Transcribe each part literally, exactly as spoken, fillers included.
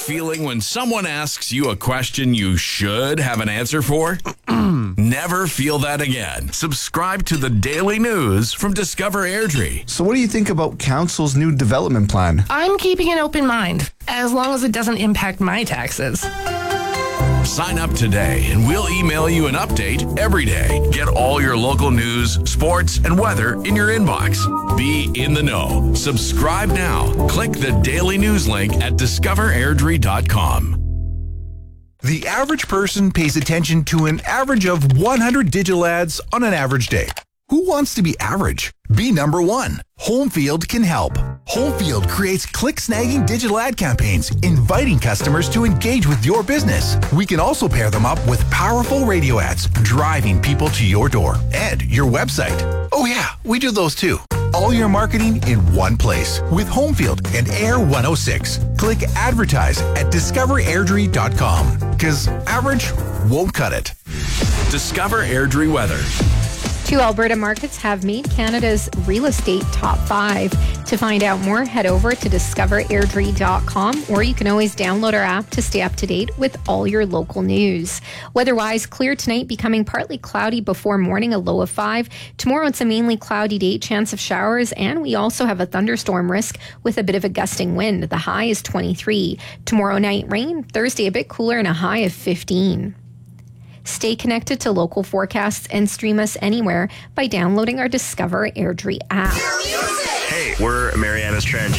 feeling when someone asks you a question you should have an answer for? Never feel that again. Subscribe to the daily news from Discover Airdrie. So what do you think about Council's new development plan? I'm keeping an open mind, as long as it doesn't impact my taxes. Sign up today and we'll email you an update every day. Get all your local news, sports, and weather in your inbox. Be in the know. Subscribe now. Click the daily news link at discover airdrie dot com. The average person pays attention to an average of one hundred digital ads on an average day. Who wants to be average? Be number one. Homefield can help. Homefield creates click-snagging digital ad campaigns, inviting customers to engage with your business. We can also pair them up with powerful radio ads, driving people to your door and your website. Oh yeah, we do those too. All your marketing in one place with Homefield and Air one oh six. Click advertise at discover airdrie dot com because average won't cut it. Discover Airdrie weather. Two Alberta markets have made Canada's real estate top five. To find out more, head over to discover airdrie dot com, or you can always download our app to stay up to date with all your local news. Weather-wise, clear tonight, becoming partly cloudy before morning, a low of five. Tomorrow, it's a mainly cloudy day, chance of showers, and we also have a thunderstorm risk with a bit of a gusting wind. The high is twenty-three. Tomorrow night, rain. Thursday, a bit cooler and a high of fifteen. Stay connected to local forecasts and stream us anywhere by downloading our Discover Airdrie app. Hey, we're Mariana's Trench.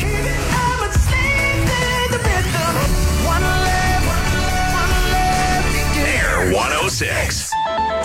Air one oh six.